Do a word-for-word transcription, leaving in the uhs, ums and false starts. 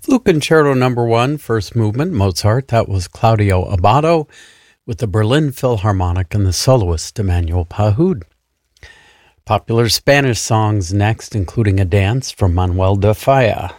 Flute Concerto Number One, first movement, Mozart. That was Claudio Abbado with the Berlin Philharmonic and the soloist Emmanuel Pahud. Popular Spanish songs next, including a dance from Manuel de Falla.